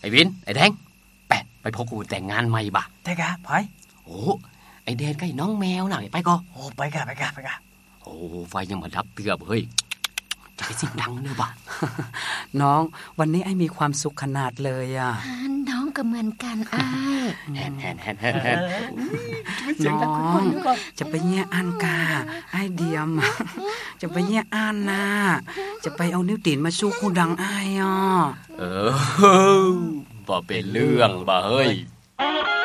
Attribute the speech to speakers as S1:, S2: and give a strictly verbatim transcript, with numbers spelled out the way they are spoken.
S1: วินไอ้แดงแปะไปพบกูแต่งงานใหม่บ่ะ
S2: ได้กะไป
S1: โอ้ไอ้แดงใกล้น้องแมวน่ะไปก็
S2: โอ้ไปกะไปกะไปกะ
S1: โอ้ไฟยังมาดับเตือบเฮ้ยจะไปเสียงดังเนอะบ่ะ
S3: น้องวันนี้ไอ้มีความสุขขนาดเลยอ่ะ
S4: น้องก็เหมือนกันอ้าย
S1: แฮนแฮนแฮนแฮนแฮน
S3: น้องจะไปเยี่ยอันกาไอ้เดียมจะไปเยี่ยอันนะจะไปเอานิ้วตีนมาสู้คู่ดังไอ้อ่ะ
S1: เออบ่เป็นเรื่องบ่เฮ้ย